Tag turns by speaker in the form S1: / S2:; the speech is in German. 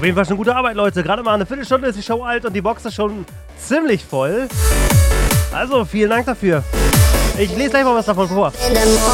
S1: jeden Fall schon gute Arbeit, Leute. Gerade mal eine Viertelstunde ist die Show alt und die Box ist schon ziemlich voll. Also, vielen Dank dafür. Ich lese gleich mal was davon vor.